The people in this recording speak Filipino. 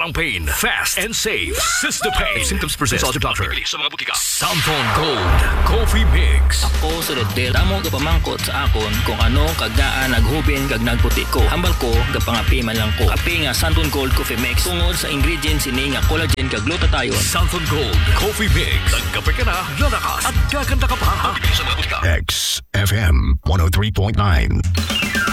parang pain. Fast and safe. Sistapain. If symptoms persist, consult your doctor. Sa mga butika. Santon Gold Coffee Mix. Ako sa Rodel, damo ka pamangkot sa akon kung ano kagdaan naghubin kag nagputi ko. Hambal ko, gapangapi man lang ko. Api nga Santon Gold Coffee Mix. Tungod sa ingredients ini nga collagen kag glutathione. Santon Gold Coffee Mix. Nagkape ka na, lalakas at gaganda ka pa. Sa mga butika. XFM 103.9.